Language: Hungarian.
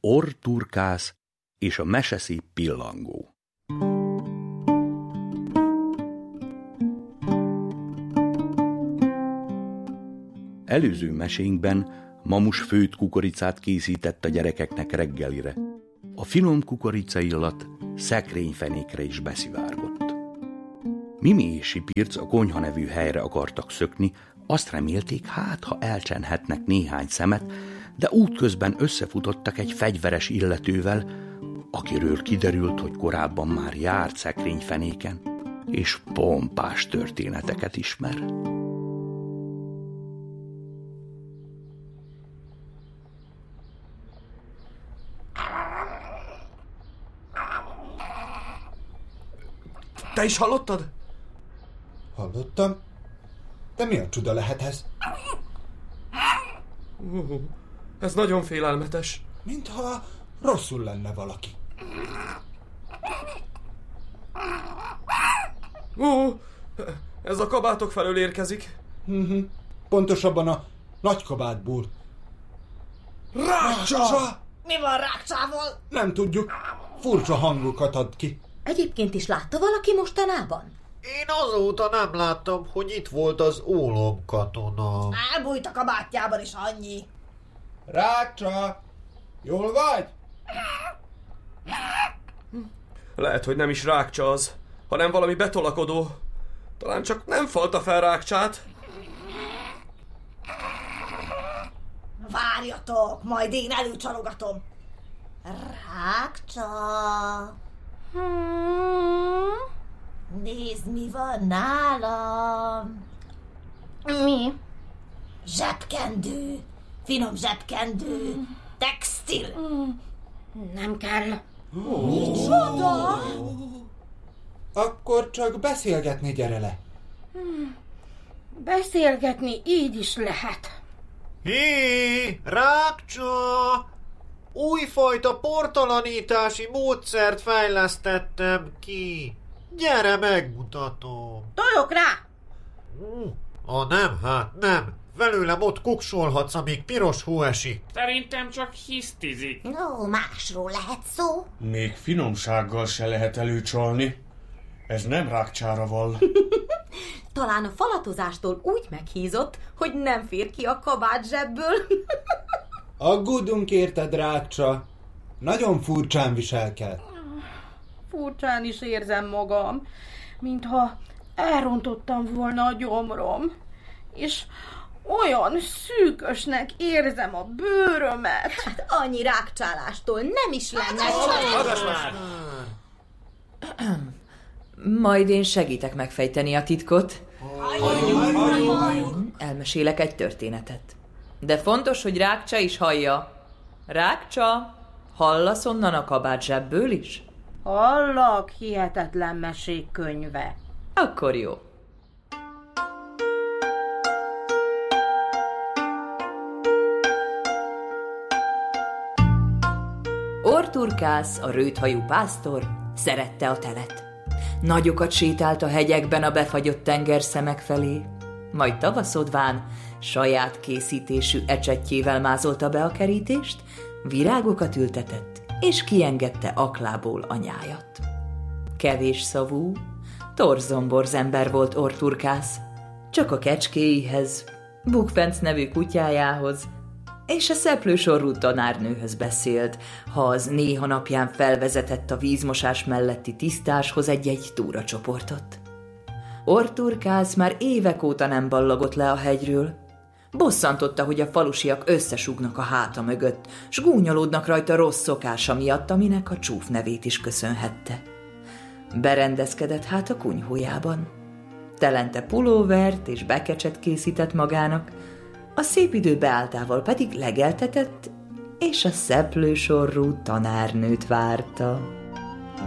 Orr-Turkász és a meseszép pillangó. Előző mesénkben Mamus főtt kukoricát készített a gyerekeknek reggelire. A finom kukoricaillat szekrényfenékre is beszivárgott. Mimi és Sipirc a konyha nevű helyre akartak szökni, azt remélték, hát ha elcsenhetnek néhány szemet, de útközben összefutottak egy fegyveres illetővel, akiről kiderült, hogy korábban már járt szekrényfenéken, és pompás történeteket ismer. Te is hallottad? Hallottam. De mi a csuda lehet ez? Ez nagyon félelmetes. Mintha rosszul lenne valaki. Ez a kabátok felől érkezik. Pontosabban a nagykabátból. Rákcsa! Mi van Rákcsával? Nem tudjuk. Furcsa hangokat ad ki. Egyébként is látta valaki mostanában? Én azóta nem láttam, hogy itt volt az ólomkatona. Elbújt a kabátjában is annyi. Rákcsa! Jól vagy? Lehet, hogy nem is Rákcsa az, hanem valami betolakodó. Talán csak nem falta fel Rákcsát. Várjatok, majd én előcsalogatom. Rákcsa! Nézd, mi van nálam. Mi? Zsebkendő. Finom zsebkendő. Textil. Nem kell. Micsoda? Akkor csak beszélgetni gyere le. Beszélgetni így is lehet. Hé, Rákcsa! Újfajta portalanítási módszert fejlesztettem ki. Gyere, megmutatom. Toljok rá! Nem, hát nem. Velőlem ott kuksolhatsz, amíg piros hó esik. Szerintem csak hisztizik. No, másról lehet szó. Még finomsággal se lehet előcsalni. Ez nem Rákcsára vall. Talán a falatozástól úgy meghízott, hogy nem fér ki a kabát zsebből. Aggódunk érted, Rákcsa. Nagyon furcsán viselked. Furcsán is érzem magam, mintha elrontottam volna a gyomrom, és olyan szűkösnek érzem a bőrömet. Hát annyi rákcsálástól nem is lenne. Majd én segítek megfejteni a titkot. Elmesélek egy történetet. De fontos, hogy Rákcsa is hallja. Rákcsa, hallasz onnan a kabátzsebből is? Hallak, hihetetlen mesék könyve. Akkor jó. Orr-Turkász, a rövidhajú pásztor szerette a telet. Nagyokat sétált a hegyekben a befagyott tengerszemek felé, majd tavaszodván saját készítésű ecsetjével mázolta be a kerítést, virágokat ültetett, és kiengedte aklából anyájat. Kevés szavú, torzomborz ember volt Orr-Turkász, csak a kecskéihez, Bukfenc nevű kutyájához és a szeplősorú tanárnőhöz beszélt, ha az néha napján felvezetett a vízmosás melletti tisztáshoz egy-egy túracsoportot. Orr-Turkász már évek óta nem ballagott le a hegyről. Bosszantotta, hogy a falusiak összesúgnak a háta mögött, s gúnyolódnak rajta rossz szokása miatt, aminek a csúf nevét is köszönhette. Berendezkedett hát a kunyhójában. Telente pulóvert és bekecset készített magának, a szép idő beálltával pedig legeltetett, és a szeplősorrú tanárnőt várta.